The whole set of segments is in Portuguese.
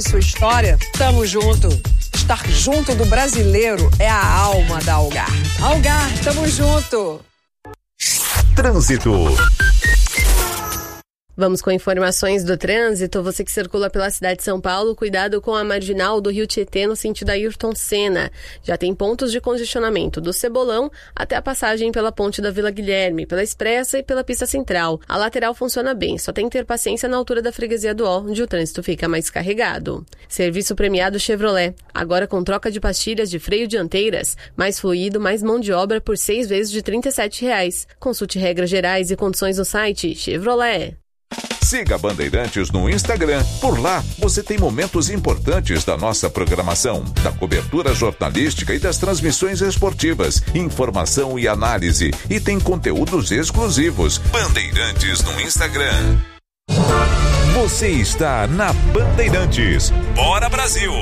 e sua história, tamo junto. Estar junto do brasileiro é a alma da Algar. Algar, tamo junto. Trânsito. Vamos com informações do trânsito. Você que circula pela cidade de São Paulo, cuidado com a marginal do Rio Tietê no sentido Ayrton Senna. Já tem pontos de congestionamento do Cebolão até a passagem pela ponte da Vila Guilherme, pela Expressa e pela pista central. A lateral funciona bem, só tem que ter paciência na altura da freguesia do Ó, onde o trânsito fica mais carregado. Serviço premiado Chevrolet, agora com troca de pastilhas de freio dianteiras, mais fluido, mais mão de obra por 6 vezes de R$ 37. Consulte regras gerais e condições no site Chevrolet. Siga Bandeirantes no Instagram. Por lá, você tem momentos importantes da nossa programação, da cobertura jornalística e das transmissões esportivas, informação e análise. E tem conteúdos exclusivos. Bandeirantes no Instagram. Você está na Bandeirantes. Bora, Brasil!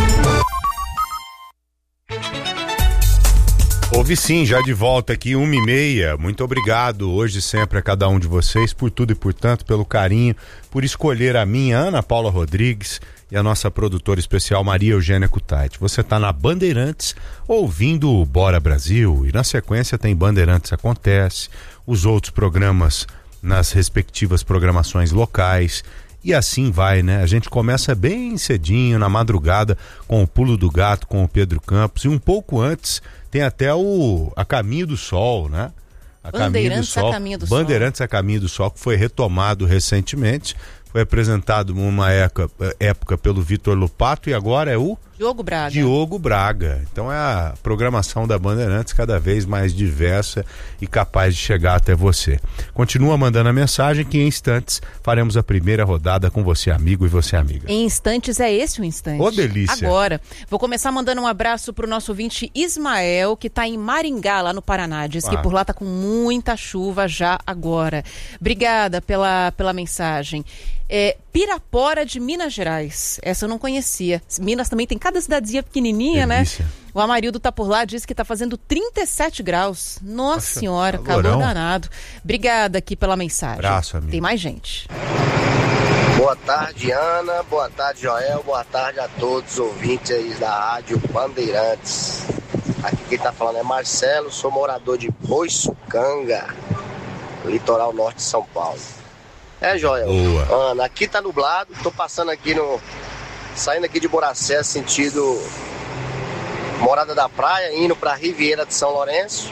Ouve sim, já de volta aqui, 1h30. Muito obrigado hoje sempre a cada um de vocês por tudo e por tanto, pelo carinho, por escolher a minha, Ana Paula Rodrigues, e a nossa produtora especial Maria Eugênia Kutaiti. Você está na Bandeirantes ouvindo o Bora Brasil, e na sequência tem Bandeirantes Acontece, os outros programas nas respectivas programações locais. E assim vai, né? A gente começa bem cedinho, na madrugada, com o Pulo do Gato, com o Pedro Campos, e um pouco antes tem até a Caminho do Sol, né? Bandeirantes a Caminho do Sol. Bandeirantes a Caminho do Sol, que foi retomado recentemente, foi apresentado numa época pelo Vitor Lupato, e agora é o Diogo Braga. Então é a programação da Bandeirantes cada vez mais diversa e capaz de chegar até você. Continua mandando a mensagem que em instantes faremos a primeira rodada com você, amigo, e você, amiga. Em instantes, é esse o instante. Ô, delícia! Agora, vou começar mandando um abraço pro nosso ouvinte Ismael, que tá em Maringá, lá no Paraná. Diz que por lá tá com muita chuva já agora. Obrigada pela mensagem. Pirapora de Minas Gerais. Essa eu não conhecia. Minas também tem cada cidadezinha pequenininha, delícia, né? O Amarildo tá por lá, diz que tá fazendo 37 graus. Nossa senhora, calor danado. Obrigada aqui pela mensagem. Abraço, amigo. Tem mais gente. Boa tarde, Ana. Boa tarde, Joel. Boa tarde a todos os ouvintes aí da Rádio Bandeirantes. Aqui quem tá falando é Marcelo, sou morador de Boiçucanga, litoral norte de São Paulo. Joel. Boa. Ana, aqui tá nublado, tô passando aqui saindo aqui de Boracé, sentido Morada da Praia, indo pra Riviera de São Lourenço.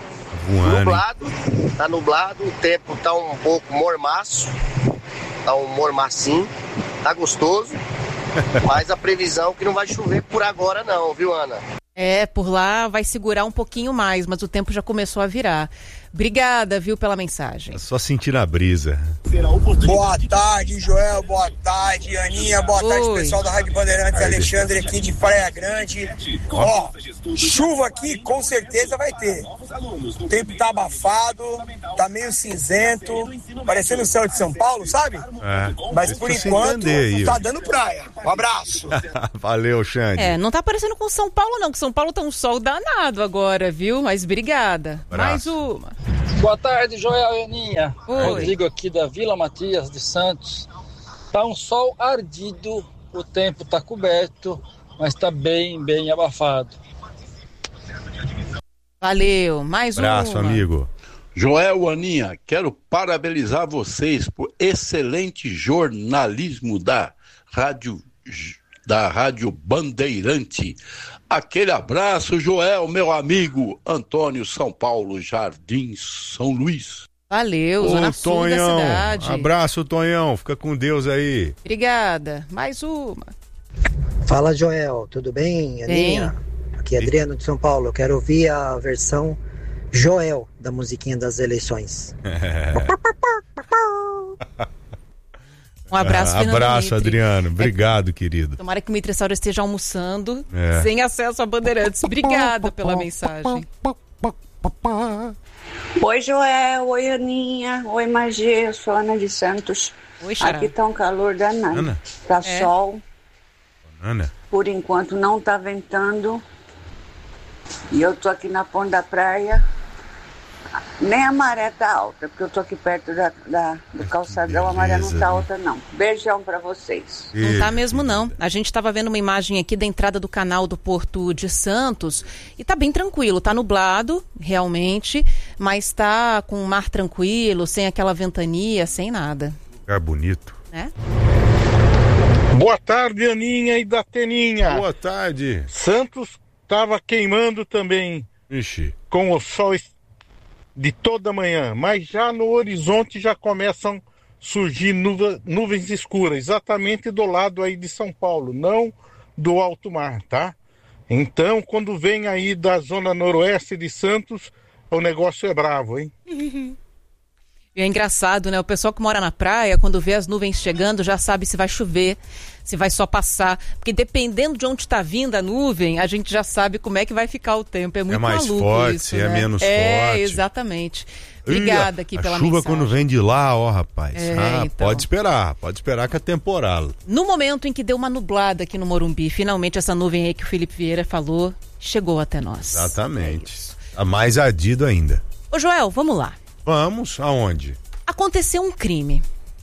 Tá nublado, o tempo tá um pouco mormaço, tá um mormacinho, tá gostoso, mas a previsão é que não vai chover por agora não, viu, Ana? Por lá vai segurar um pouquinho mais, mas o tempo já começou a virar. Obrigada, viu, pela mensagem. É só sentir a brisa. Boa tarde, Joel. Boa tarde, Aninha. Boa tarde, pessoal da Rádio Bandeirantes. Alexandre aqui de Praia Grande. Chuva aqui com certeza vai ter. O tempo tá abafado, tá meio cinzento, parecendo o céu de São Paulo, sabe? Mas por enquanto tá dando praia. Um abraço. Valeu, Xande. Não tá parecendo com São Paulo não, que São Paulo tá um sol danado agora, viu? Mas obrigada. Mais uma. Boa tarde, Joel e Aninha. Rodrigo aqui da Vila Matias de Santos. Tá um sol ardido, o tempo tá coberto, mas tá bem abafado. Valeu, mais uma. Abraço, amigo. Joel, Aninha, quero parabenizar vocês por excelente jornalismo da Rádio Bandeirante. Aquele abraço, Joel, meu amigo Antônio, São Paulo, Jardim São Luís. Valeu, zona sul da cidade. Abraço, Tonhão, fica com Deus aí. Obrigada, mais uma. Fala, Joel, tudo bem, Aninha? Aqui é Adriano de São Paulo, eu quero ouvir a versão Joel da musiquinha das eleições. Um abraço, Abraço, Adriano. Obrigado, querido. Tomara que o Mitre Sauro esteja almoçando sem acesso a Bandeirantes. Obrigada pela mensagem. Oi, Joel. Oi, Aninha. Oi, Magê. Eu sou Ana de Santos. Oi, Xará. Aqui tá um calor danado. Ana? Tá sol. Ana? Por enquanto não tá ventando. E eu tô aqui na ponta da praia. Nem a maré tá alta, porque eu tô aqui perto do calçadão, a maré não tá alta, não. Beijão pra vocês. Não tá mesmo, não. A gente estava vendo uma imagem aqui da entrada do canal do Porto de Santos e tá bem tranquilo, tá nublado, realmente, mas tá com o mar tranquilo, sem aquela ventania, sem nada. Lugar bonito. Né? Boa tarde, Aninha e da Teninha. Boa tarde. Santos tava queimando também. Ixi. Com o sol de toda manhã, mas já no horizonte já começam a surgir nuvens escuras, exatamente do lado aí de São Paulo, não do alto mar, tá? Então, quando vem aí da zona noroeste de Santos, o negócio é bravo, hein? E é engraçado, né? O pessoal que mora na praia, quando vê as nuvens chegando, já sabe se vai chover, se vai só passar. Porque dependendo de onde está vindo a nuvem, a gente já sabe como é que vai ficar o tempo. É muito mais maluco forte, isso, é né? menos forte. É, exatamente. Obrigada aqui pela chuva mensagem. quando vem de lá, ó, rapaz. Então. Pode esperar que é temporal. No momento em que deu uma nublada aqui no Morumbi, finalmente essa nuvem aí que o Felipe Vieira falou, chegou até nós. Exatamente. Tá mais ardido ainda. Ô Joel, vamos lá. Vamos, aonde? Aconteceu um crime.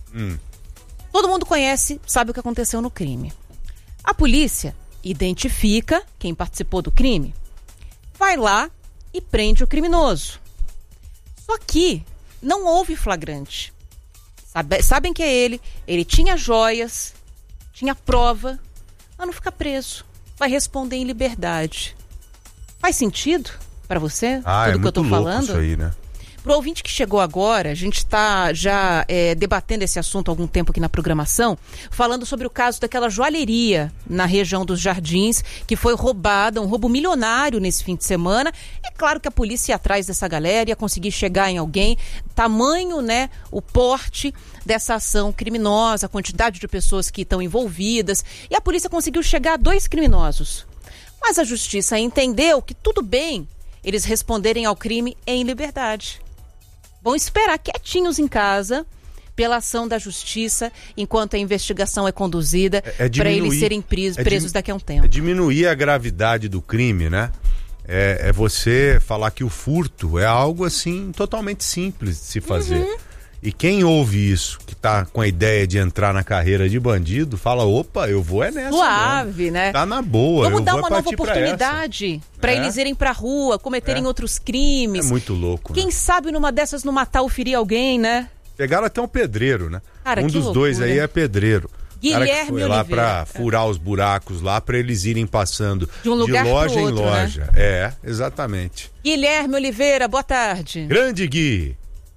Todo mundo conhece, sabe o que aconteceu no crime. A polícia identifica quem participou do crime, vai lá e prende o criminoso. Só que não houve flagrante. Sabem que é ele tinha joias, tinha prova, mas não fica preso. Vai responder em liberdade. Faz sentido para você? Tudo que eu tô falando? Isso aí, né? Para o ouvinte que chegou agora, a gente está já debatendo esse assunto há algum tempo aqui na programação, falando sobre o caso daquela joalheria na região dos Jardins, que foi roubada, um roubo milionário nesse fim de semana. É claro que a polícia ia atrás dessa galera, ia conseguir chegar em alguém, tamanho, né, o porte dessa ação criminosa, a quantidade de pessoas que estão envolvidas, e a polícia conseguiu chegar a 2 criminosos. Mas a justiça entendeu que tudo bem eles responderem ao crime em liberdade. Vão esperar quietinhos em casa pela ação da justiça enquanto a investigação é conduzida para eles serem presos daqui a um tempo. É diminuir a gravidade do crime, né? É você falar que o furto é algo assim totalmente simples de se fazer. E quem ouve isso, que tá com a ideia de entrar na carreira de bandido, fala, opa, eu vou nessa. Suave, mesmo. Né? Tá na boa. Vamos dar uma nova oportunidade para eles irem pra rua, cometerem outros crimes. É muito louco. Quem sabe numa dessas não matar ou ferir alguém, né? Pegaram até um pedreiro, né? Cara, um dos loucura. Dois aí é pedreiro. Guilherme cara que foi lá pra furar os buracos lá, pra eles irem passando de um lugar de loja pro outro, em loja. Né? É, exatamente. Guilherme Oliveira, boa tarde. Grande Gui.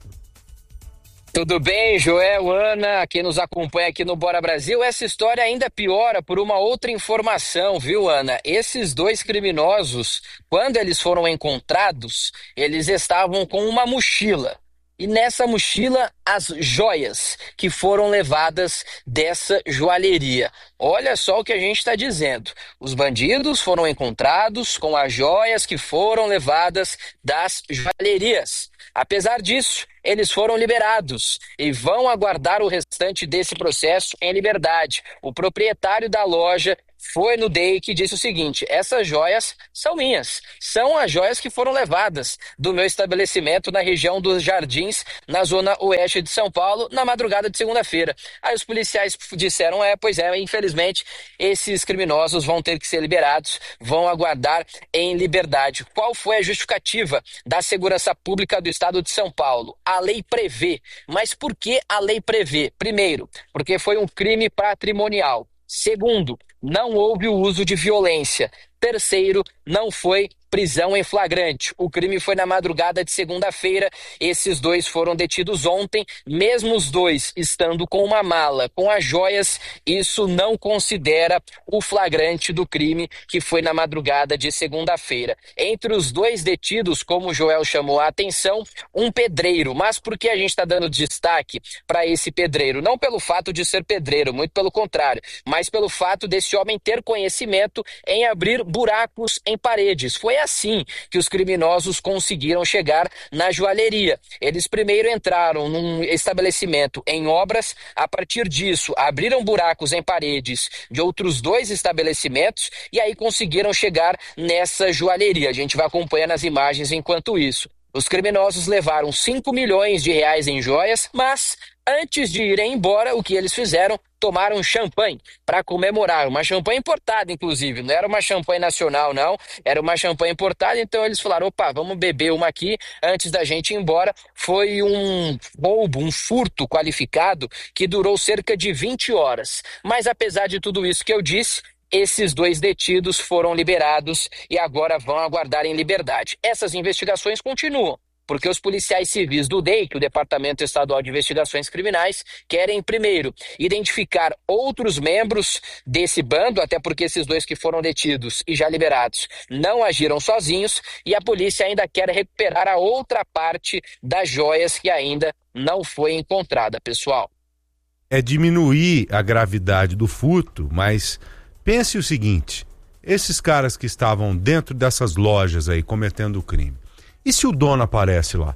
Tudo bem, Joel, Ana, quem nos acompanha aqui no Bora Brasil, essa história ainda piora por uma outra informação, viu, Ana? Esses 2 criminosos, quando eles foram encontrados, eles estavam com uma mochila. E nessa mochila, as joias que foram levadas dessa joalheria. Olha só o que a gente está dizendo. Os bandidos foram encontrados com as joias que foram levadas das joalherias. Apesar disso, eles foram liberados e vão aguardar o restante desse processo em liberdade. O proprietário da loja foi no DEIC e disse o seguinte: essas joias são minhas, são as joias que foram levadas do meu estabelecimento na região dos Jardins, na zona oeste de São Paulo, na madrugada de segunda-feira. Aí os policiais disseram, infelizmente, esses criminosos vão ter que ser liberados, vão aguardar em liberdade. Qual foi a justificativa da Segurança Pública do Estado de São Paulo? A lei prevê. Mas por que a lei prevê? Primeiro, porque foi um crime patrimonial. Segundo, não houve o uso de violência. Terceiro, não foi prisão em flagrante. O crime foi na madrugada de segunda-feira. Esses 2 foram detidos ontem. Mesmo os 2 estando com uma mala, com as joias, isso não considera o flagrante do crime que foi na madrugada de segunda-feira. Entre os 2 detidos, como o Joel chamou a atenção, um pedreiro. Mas por que a gente está dando destaque para esse pedreiro? Não pelo fato de ser pedreiro, muito pelo contrário, mas pelo fato desse homem ter conhecimento em abrir buracos em paredes. Foi assim que os criminosos conseguiram chegar na joalheria. Eles primeiro entraram num estabelecimento em obras, a partir disso abriram buracos em paredes de outros 2 estabelecimentos e aí conseguiram chegar nessa joalheria. A gente vai acompanhando as imagens enquanto isso. Os criminosos levaram 5 milhões de reais em joias, mas antes de irem embora, o que eles fizeram? Tomaram champanhe para comemorar. Uma champanhe importada, inclusive. Não era uma champanhe nacional, não. Era uma champanhe importada. Então eles falaram, opa, vamos beber uma aqui antes da gente ir embora. Foi um roubo, um furto qualificado que durou cerca de 20 horas. Mas apesar de tudo isso que eu disse, esses 2 detidos foram liberados e agora vão aguardar em liberdade. Essas investigações continuam, porque os policiais civis do DEIC, o Departamento Estadual de Investigações Criminais, querem primeiro identificar outros membros desse bando, até porque esses 2 que foram detidos e já liberados não agiram sozinhos, e a polícia ainda quer recuperar a outra parte das joias que ainda não foi encontrada, pessoal. É diminuir a gravidade do furto, mas pense o seguinte, esses caras que estavam dentro dessas lojas aí cometendo o crime, e se o dono aparece lá?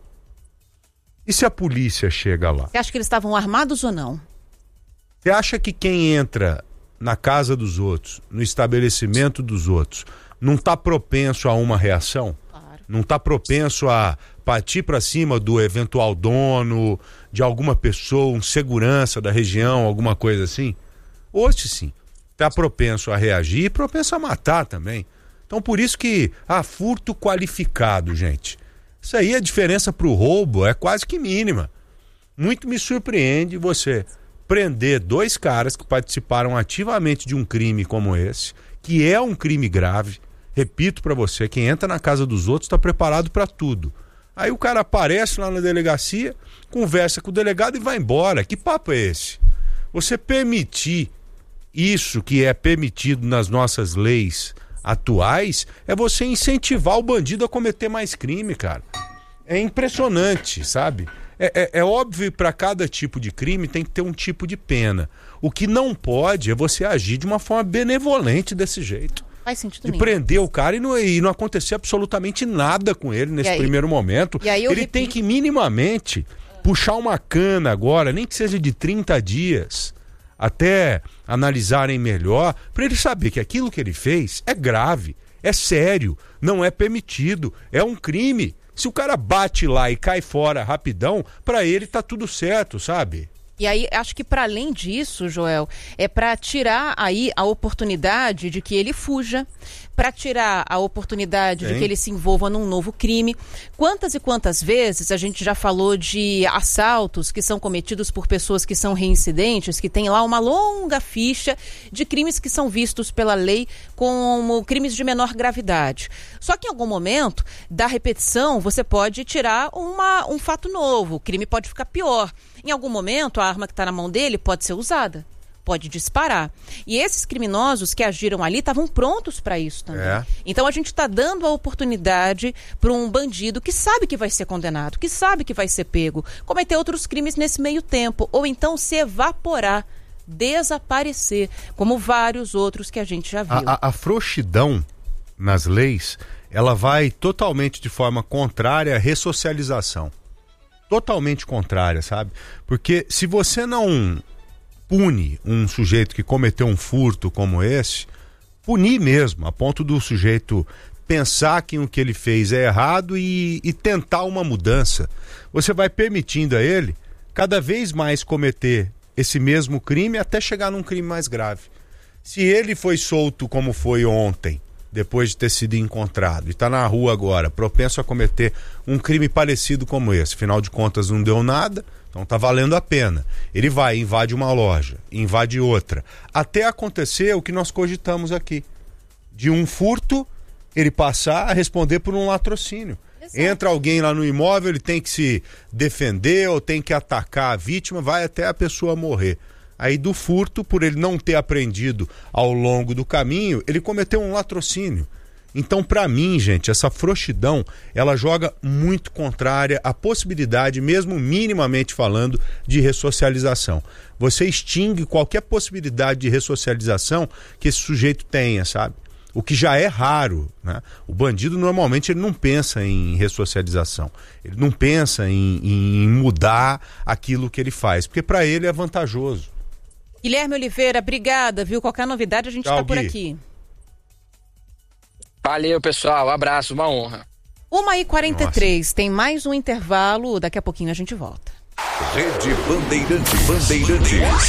E se a polícia chega lá? Você acha que eles estavam armados ou não? Você acha que quem entra na casa dos outros, no estabelecimento dos outros, não está propenso a uma reação? Claro. Não está propenso a partir para cima do eventual dono, de alguma pessoa, um segurança da região, alguma coisa assim? Hoje sim. Está propenso a reagir e propenso a matar também. Então por isso que furto qualificado, gente. Isso aí, a diferença para o roubo é quase que mínima. Muito me surpreende você prender 2 caras que participaram ativamente de um crime como esse, que é um crime grave. Repito para você, quem entra na casa dos outros está preparado para tudo. Aí o cara aparece lá na delegacia, conversa com o delegado e vai embora. Que papo é esse? Você permitir isso que é permitido nas nossas leis atuais é você incentivar o bandido a cometer mais crime, cara. É impressionante, sabe? É óbvio que para cada tipo de crime tem que ter um tipo de pena. O que não pode é você agir de uma forma benevolente desse jeito. Faz sentido de nenhum. Prender o cara e não acontecer absolutamente nada com ele nesse primeiro momento. Ele tem que minimamente puxar uma cana agora, nem que seja de 30 dias, até analisarem melhor, para ele saber que aquilo que ele fez é grave, é sério, não é permitido, é um crime. Se o cara bate lá e cai fora rapidão, para ele tá tudo certo, sabe? E aí, acho que para além disso, Joel, é para tirar aí a oportunidade de que ele fuja, para tirar a oportunidade de que ele se envolva num novo crime. Quantas e quantas vezes a gente já falou de assaltos que são cometidos por pessoas que são reincidentes, que têm lá uma longa ficha de crimes que são vistos pela lei como crimes de menor gravidade. Só que em algum momento, da repetição, você pode tirar um fato novo, o crime pode ficar pior. Em algum momento, a arma que está na mão dele pode ser usada, pode disparar. E esses criminosos que agiram ali estavam prontos para isso também. Então a gente está dando a oportunidade para um bandido que sabe que vai ser condenado, que sabe que vai ser pego, cometer outros crimes nesse meio tempo, ou então se evaporar, desaparecer, como vários outros que a gente já viu. A frouxidão nas leis, ela vai totalmente de forma contrária à ressocialização. Totalmente contrária, sabe? Porque se você não pune um sujeito que cometeu um furto como esse, punir mesmo, a ponto do sujeito pensar que o que ele fez é errado e tentar uma mudança, você vai permitindo a ele cada vez mais cometer esse mesmo crime até chegar num crime mais grave. Se ele foi solto como foi ontem, depois de ter sido encontrado, e está na rua agora, propenso a cometer um crime parecido como esse, afinal de contas não deu nada, então está valendo a pena. Ele vai, invade uma loja, invade outra, até acontecer o que nós cogitamos aqui, de um furto, ele passar a responder por um latrocínio. Exato. Entra alguém lá no imóvel, ele tem que se defender ou tem que atacar a vítima, vai até a pessoa morrer. Aí do furto, por ele não ter aprendido ao longo do caminho, ele cometeu um latrocínio. Então, para mim, gente, essa frouxidão, ela joga muito contrária à possibilidade, mesmo minimamente falando, de ressocialização. Você extingue qualquer possibilidade de ressocialização que esse sujeito tenha, sabe? O que já é raro, né? O bandido, normalmente, ele não pensa em ressocialização. Ele não pensa em mudar aquilo que ele faz, porque para ele é vantajoso. Guilherme Oliveira, obrigada, viu? Qualquer novidade a gente está por aqui. Valeu, pessoal. Um abraço, uma honra. 1h43, tem mais um intervalo, daqui a pouquinho a gente volta. Rede Bandeirantes.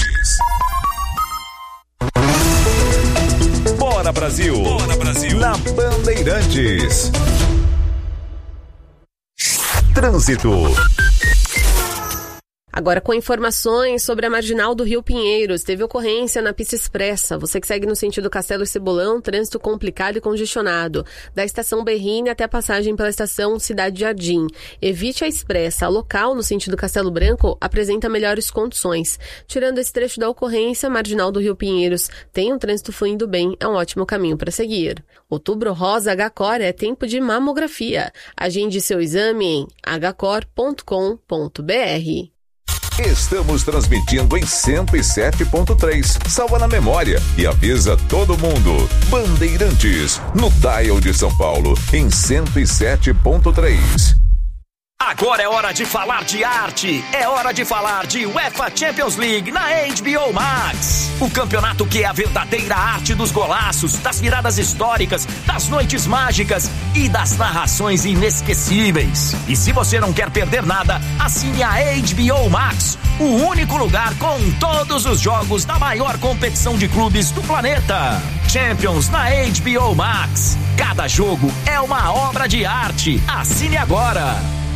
Bora Brasil! Na Bandeirantes. Trânsito. Agora com informações sobre a Marginal do Rio Pinheiros. Teve ocorrência na pista expressa. Você que segue no sentido Castelo e Cebolão, trânsito complicado e congestionado. Da estação Berrini até a passagem pela estação Cidade Jardim. Evite a expressa. A local, no sentido Castelo Branco, apresenta melhores condições. Tirando esse trecho da ocorrência, Marginal do Rio Pinheiros tem um trânsito fluindo bem. É um ótimo caminho para seguir. Outubro Rosa HCor é tempo de mamografia. Agende seu exame em hcor.com.br. Estamos transmitindo em 107.3. Salva na memória e avisa todo mundo. Bandeirantes, no dial de São Paulo, em 107.3. Agora é hora de falar de arte, é hora de falar de UEFA Champions League na HBO Max. O campeonato que é a verdadeira arte dos golaços, das viradas históricas, das noites mágicas e das narrações inesquecíveis. E se você não quer perder nada, assine a HBO Max, o único lugar com todos os jogos da maior competição de clubes do planeta. Champions na HBO Max. Cada jogo é uma obra de arte. Assine agora.